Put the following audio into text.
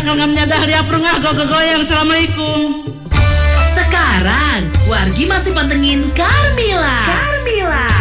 kalau nggak menyadari aprung goyang. Assalamualaikum. Sekarang wargi masih pantengin Carmila.